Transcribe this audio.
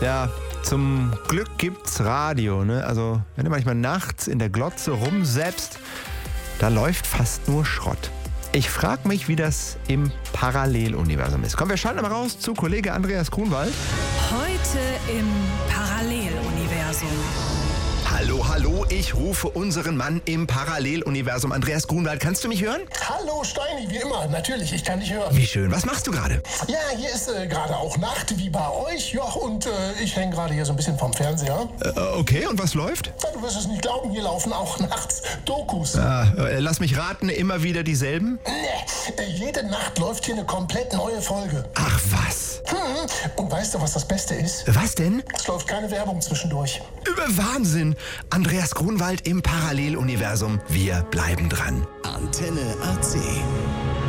Ja, zum Glück gibt's Radio, ne? Also, wenn du manchmal nachts in der Glotze rumsäppst, da läuft fast nur Schrott. Ich frage mich, wie das im Paralleluniversum ist. Komm, wir schalten mal raus zu Kollege Andreas Grunwald. Heute im Paralleluniversum. Hallo, ich rufe unseren Mann im Paralleluniversum. Andreas Grunwald, kannst du mich hören? Hallo Steini, wie immer. Natürlich, ich kann dich hören. Wie schön. Was machst du gerade? Ja, hier ist gerade auch Nacht, wie bei euch. Ja, und ich hänge gerade hier so ein bisschen vom Fernseher. Okay, und was läuft? Ja, du wirst es nicht glauben, hier laufen auch nachts Dokus. Lass mich raten, immer wieder dieselben? Nee, jede Nacht läuft hier eine komplett neue Folge. Ach was. Und weißt du, was das Beste ist? Was denn? Es läuft keine Werbung zwischendurch. Wahnsinn. Andreas Grunwald im Paralleluniversum. Wir bleiben dran. Antenne AC.